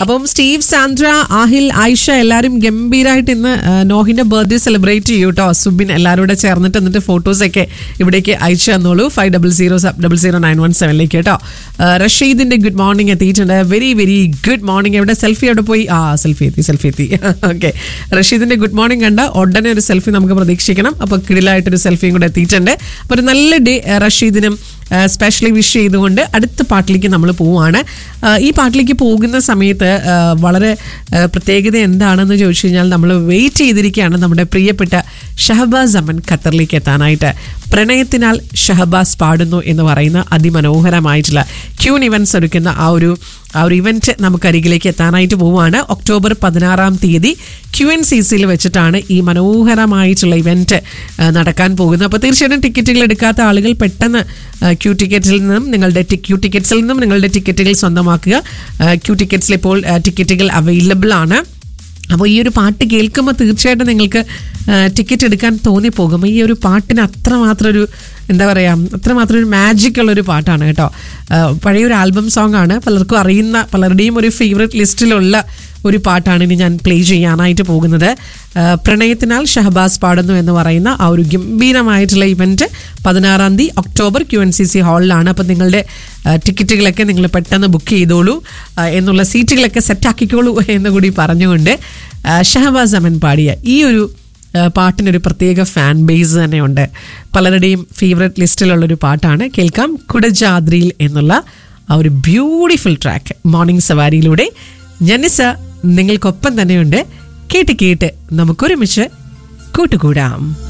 അപ്പം സ്റ്റീവ്, സാന്ദ്ര, ആഹിൽ, ആയിഷ എല്ലാവരും ഗംഭീരമായിട്ട് ഇന്ന് നോഹിന്റെ ബർത്ത്ഡേ സെലിബ്രേറ്റ് ചെയ്യൂ കേട്ടോ. സുബിൻ എല്ലാവരും കൂടെ ചേർന്നിട്ട് എന്നിട്ട് ഫോട്ടോസൊക്കെ ഇവിടേക്ക് അയച്ചു തന്നോളൂ 50070917 കേട്ടോ. റഷീദിന്റെ ഗുഡ് മോർണിംഗ് എത്തിയിട്ടുണ്ട്. Very very good morning. എവിടെ സെൽഫി അവിടെ പോയി? സെൽഫി എത്തി. ഓക്കെ, റഷീദിന്റെ ഗുഡ് മോർണിംഗ് കണ്ട ഉടനെ ഒരു സെൽഫി നമുക്ക് പ്രതീക്ഷിക്കണം. അപ്പോൾ കിടിലായിട്ടൊരു സെൽഫിയും കൂടെ എത്തിയിട്ടുണ്ട്. അപ്പോൾ ഒരു നല്ല ഡേ റഷീദിനും സ്പെഷ്യലി വിഷ് ചെയ്തുകൊണ്ട് അടുത്ത പാട്ടിലേക്ക് നമ്മൾ പോവുകയാണ്. ഈ പാട്ടിലേക്ക് പോകുന്ന സമയത്ത് വളരെ പ്രത്യേകത എന്താണെന്ന് ചോദിച്ചു കഴിഞ്ഞാൽ നമ്മൾ വെയിറ്റ് ചെയ്തിരിക്കുകയാണ് നമ്മുടെ പ്രിയപ്പെട്ട ഷഹബാസ് അമൻ ഖത്തറിലേക്ക് എത്താനായിട്ട്. പ്രണയത്തിനാൽ ഷഹബാസ് പാടുന്നു എന്ന് പറയുന്ന അതിമനോഹരമായിട്ടുള്ള ക്യൂൻ ഇവൻറ്റ്സ് ഒരുക്കുന്ന ആ ഒരു ഇവന്റ് നമുക്കരികിലേക്ക് എത്താനായിട്ട് പോവുകയാണ്. ഒക്ടോബർ 16 QNCCയിൽ വെച്ചിട്ടാണ് ഈ മനോഹരമായിട്ടുള്ള ഇവന്റ് നടക്കാൻ പോകുന്നത്. അപ്പോൾ തീർച്ചയായിട്ടും ടിക്കറ്റുകൾ എടുക്കാത്ത ആളുകൾ പെട്ടെന്ന് ക്യൂ ടിക്കറ്റ്സിൽ നിന്നും നിങ്ങളുടെ ടിക്കറ്റുകൾ സ്വന്തമാക്കുക. ക്യൂ ടിക്കറ്റ്സിൽ ഇപ്പോൾ ടിക്കറ്റുകൾ അവൈലബിൾ ആണ്. അപ്പോൾ ഈ ഒരു പാട്ട് കേൾക്കുമ്പോൾ തീർച്ചയായിട്ടും നിങ്ങൾക്ക് ടിക്കറ്റ് എടുക്കാൻ തോന്നിപ്പോകും. ഈ ഒരു പാട്ടിന് അത്രമാത്രം ഒരു എന്താ പറയുക, അത്രമാത്രം ഒരു മാജിക്കുള്ളൊരു പാട്ടാണ് കേട്ടോ. പഴയൊരു ആൽബം സോങ് ആണ്, പലർക്കും അറിയുന്ന, പലരുടെയും ഒരു ഫേവറേറ്റ് ലിസ്റ്റിലുള്ള ഒരു പാട്ടാണ് ഇനി ഞാൻ പ്ലേ ചെയ്യാനായിട്ട് പോകുന്നത്. പ്രണയത്തിനാൽ ഷഹബാസ് പാടുന്നു എന്ന് പറയുന്ന ആ ഒരു ഗംഭീരമായിട്ടുള്ള ഇവന്റ് 16 ഒക്ടോബർ QNCC ഹാളിലാണ്. അപ്പം നിങ്ങളുടെ ടിക്കറ്റുകളൊക്കെ നിങ്ങൾ പെട്ടെന്ന് ബുക്ക് ചെയ്തോളൂ, എന്നുള്ള സീറ്റുകളൊക്കെ സെറ്റാക്കിക്കോളൂ എന്ന് കൂടി പറഞ്ഞുകൊണ്ട് ഷഹബാസ് അമൻ പാടിയ ഈ ഒരു പാട്ടിനൊരു പ്രത്യേക ഫാൻ ബേസ് തന്നെയുണ്ട്. പലരുടെയും ഫേവറേറ്റ് ലിസ്റ്റിലുള്ളൊരു പാട്ടാണ്. കേൾക്കാം കുടജാദ്രിയിൽ എന്നുള്ള ആ ഒരു ബ്യൂട്ടിഫുൾ ട്രാക്ക്. മോർണിംഗ് സവാരിയിലൂടെ ജനിസ നിങ്ങൾക്കൊപ്പം തന്നെയുണ്ട്. കേട്ട് നമുക്കൊരുമിച്ച് കൂട്ടുകൂടാം.